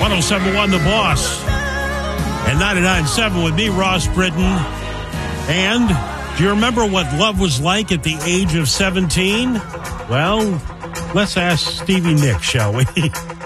107.1 The Boss and 99.7 with me, Ross Britton. And do you remember what love was like at the age of 17? Well, let's ask Stevie Nicks, shall we?